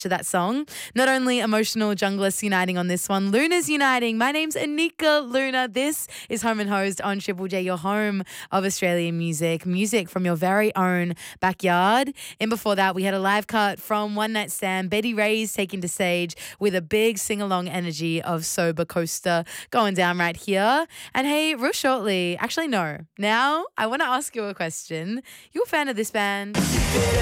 to that song. Not only emotional junglers uniting on this one, Luna's uniting. My name's Anika Luna. This is Home and Hosed on Triple J, your home of Australian music. Music from your very own backyard. And before that, we had a live cut from One Night Stand. Betty Ray's taking to stage with a big sing-along energy of Sober Coaster going down right here. And hey, real shortly, actually no, now I want to ask you a question. You a fan of this band?